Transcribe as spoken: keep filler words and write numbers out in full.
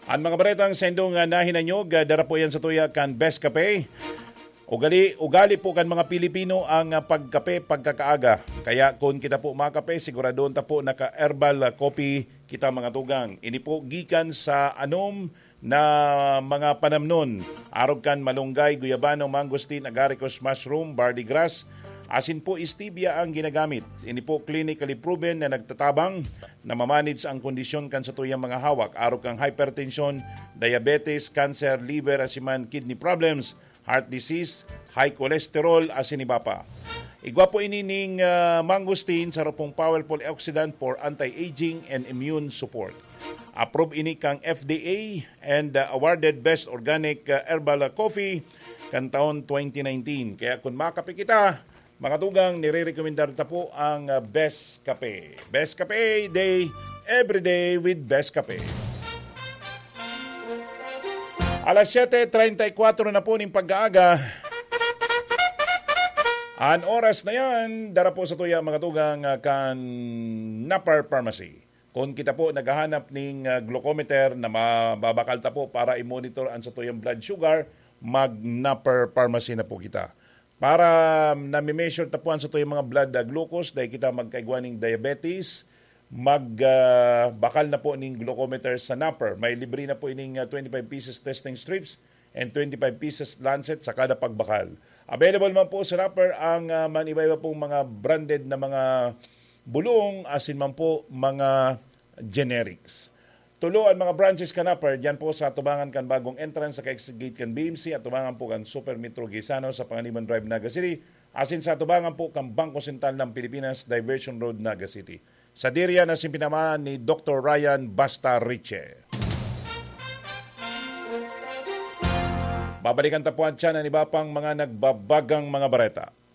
Ang mga baretang sendong uh, nahinanyog, uh, dara po yan sa tuya kan Best Cafe. Ugali, ugali po kan mga Pilipino ang uh, pagkape pagkakaaga. Kaya kung kita po makape, siguradon ta po naka-herbal uh, coffee kita mga tugang. Ini po gikan sa anom na mga panamnon. Arog kan malunggay, guyabano, mangosteen, agaricus, mushroom, barley grass. Asin po stevia ang ginagamit. Ini po clinically proven na nagtatabang na mamanage ang kondisyon kan sa tuyang mga hawak. Arog kang hypertension, diabetes, cancer, liver, asiman, kidney problems, heart disease, high cholesterol, asin iba pa. Igwa po inining uh, mangosteen sa pong powerful oxidant for anti-aging and immune support. Approve ini kang F D A and uh, awarded Best Organic uh, Herbal Coffee kan taon twenty nineteen. Kaya kung makape kita, mga tugang, nire-recommendar ta po ang uh, Best Cafe. Best Cafe Day, every day with Best Cafe. Alas siyete treinta y cuatro na po ng pag-aaga. Ang oras na yan, dara po sa tuya mga tugang uh, kan Napar Pharmacy. Kung kita po naghahanap ng uh, glucometer na mababakal ta po para i-monitor ang sa tuyang blood sugar, mag-Napar Pharmacy na po kita. Para nami-measure tapuan sa tuyong mga blood uh, glucose dahil kita magkaigwa ng diabetes, magbakal uh, na po ng glucometer sa Napper. May libre na po ining uh, twenty-five pieces testing strips and twenty-five pieces lancet sa kada pagbakal. Available man po sa Napper ang uh, maniba-iba pong mga branded na mga bulong, asin man po mga generics. Tulo ang mga branches kan Napper, diyan po sa tubangan kan bagong entrance sa ka-exit gate kan B M C at tubangan po kan Super Metro Gisano sa Panganiban Drive, Naga City. Asin sa tubangan po kan Bangko Sentral ng Pilipinas, Diversion Road, Naga City. Sa diriya na simpinamaan ni Doctor Ryan Basta Riche. Babalikan tapuan siya na iba pang mga nagbabagang mga bareta.